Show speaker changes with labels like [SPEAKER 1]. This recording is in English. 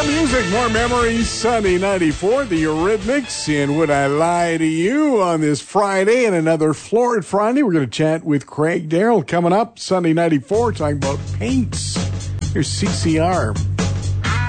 [SPEAKER 1] More music, more memories. Sunday 94, the Eurythmics, and Would I Lie to You on this Friday and another Florid Friday. We're going to chat with Craig Darrell coming up Sunday 94, talking about paints. Here's CCR.